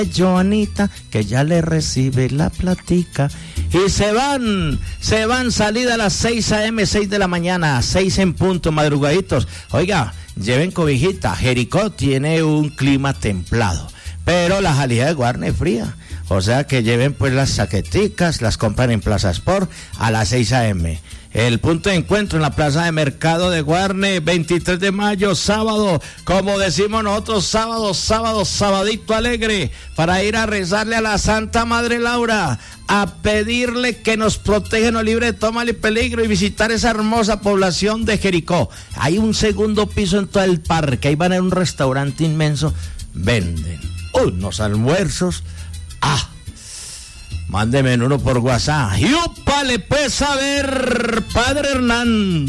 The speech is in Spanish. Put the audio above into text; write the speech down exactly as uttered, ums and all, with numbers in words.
Joanita, que ya le recibe la platica. Y se van, se van salida a las seis a eme, seis de la mañana, seis en punto, madrugaditos. Oiga, lleven cobijita. Jericó tiene un clima templado, pero la salida de Guarne es fría. O sea que lleven pues las chaqueticas, las compran en Plaza Sport a las seis a eme. El punto de encuentro en la plaza de mercado de Guarne, veintitrés de mayo, sábado, como decimos nosotros, sábado, sábado, sabadito alegre, para ir a rezarle a la Santa Madre Laura, a pedirle que nos proteja, nos libre de todo mal y peligro, y visitar esa hermosa población de Jericó. Hay un segundo piso en todo el parque, ahí van a ir a un restaurante inmenso, venden unos almuerzos. Ah, mándeme uno por WhatsApp. ¡Yupa! Le pues a ver, Padre Hernán.